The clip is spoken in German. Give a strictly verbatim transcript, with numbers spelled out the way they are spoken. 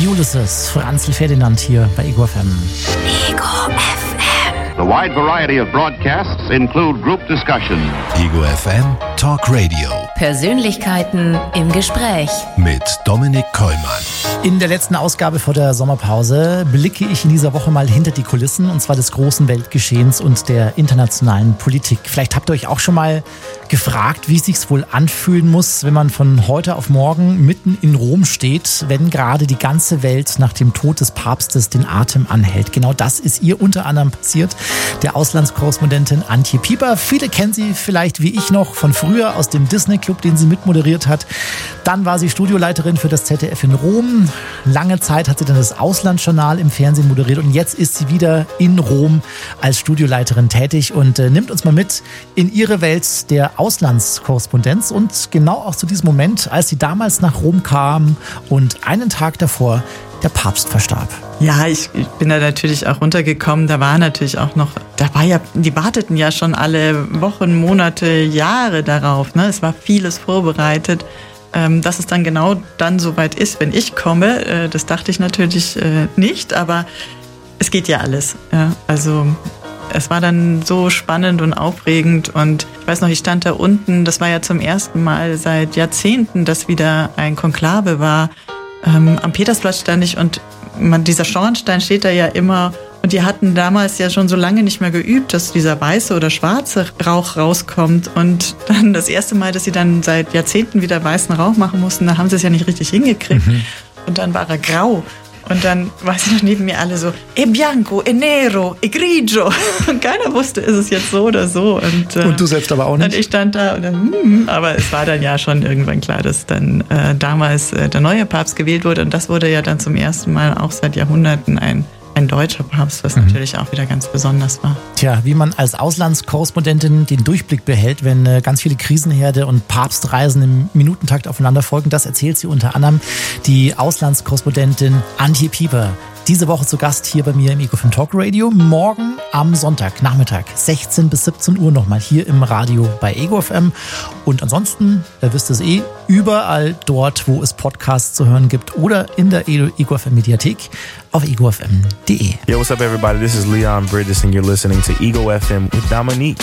Ulysses, Franzl Ferdinand hier bei Ego F M. Ego F M. The wide variety of broadcasts include group discussion. Ego F M Talk Radio. Persönlichkeiten im Gespräch. Mit Dominik Kollmann. In der letzten Ausgabe vor der Sommerpause blicke ich in dieser Woche mal hinter die Kulissen, und zwar des großen Weltgeschehens und der internationalen Politik. Vielleicht habt ihr euch auch schon mal gefragt, wie es sich wohl anfühlen muss, wenn man von heute auf morgen mitten in Rom steht, wenn gerade die ganze Welt nach dem Tod des Papstes den Atem anhält. Genau das ist ihr unter anderem passiert, der Auslandskorrespondentin Antje Pieper. Viele kennen sie vielleicht wie ich noch von früher aus dem Disney-Club, den sie mitmoderiert hat. Dann war sie Studioleiterin für das Z D F in Rom. Lange Zeit hat sie dann das Auslandsjournal im Fernsehen moderiert, und jetzt ist sie wieder in Rom als Studioleiterin tätig und äh, nimmt uns mal mit in ihre Welt der Auslandskorrespondenz und genau auch zu diesem Moment, als sie damals nach Rom kam und einen Tag davor der Papst verstarb. Ja, ich, ich bin da natürlich auch runtergekommen. Da war natürlich auch noch, da war ja, die warteten ja schon alle Wochen, Monate, Jahre darauf. Ne? Es war vieles vorbereitet. Ähm, dass es dann genau dann soweit ist, wenn ich komme, äh, das dachte ich natürlich äh, nicht, aber es geht ja alles. Ja? Also es war dann so spannend und aufregend, und ich weiß noch, ich stand da unten, das war ja zum ersten Mal seit Jahrzehnten, dass wieder ein Konklave war. Ähm, am Petersplatz stand ich, und man, dieser Schornstein steht da ja immer, und die hatten damals ja schon so lange nicht mehr geübt, dass dieser weiße oder schwarze Rauch rauskommt, und dann das erste Mal, dass sie dann seit Jahrzehnten wieder weißen Rauch machen mussten, da haben sie es ja nicht richtig hingekriegt. Mhm. Und dann war er grau. Und dann war es noch neben mir alle so, e bianco, e nero, e grigio. Und keiner wusste, ist es jetzt so oder so. Und, äh, und du selbst aber auch nicht? Und ich stand da und dann, hm, aber es war dann ja schon irgendwann klar, dass dann äh, damals äh, der neue Papst gewählt wurde. Und das wurde ja dann zum ersten Mal auch seit Jahrhunderten ein Ein deutscher Papst, was mhm. natürlich auch wieder ganz besonders war. Tja, wie man als Auslandskorrespondentin den Durchblick behält, wenn äh, ganz viele Krisenherde und Papstreisen im Minutentakt aufeinander folgen, das erzählt sie unter anderem die Auslandskorrespondentin Antje Pieper. Diese Woche zu Gast hier bei mir im Ego F M Talk Radio. Morgen am Sonntag, Nachmittag, sechzehn bis siebzehn Uhr nochmal hier im Radio bei Ego F M. Und ansonsten, ihr wisst es eh, überall dort, wo es Podcasts zu hören gibt oder in der Ego F M Mediathek auf ego f m punkt d e. Yo, what's up everybody? This is Leon Bridges and you're listening to Ego F M with Dominique.